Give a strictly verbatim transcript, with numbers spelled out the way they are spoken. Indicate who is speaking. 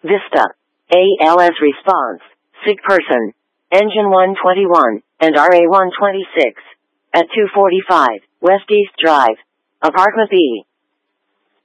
Speaker 1: Vista. A L S response. Sig person. Engine one twenty-one, and R A one twenty-six. At two forty-five, West East Drive. Apartment B.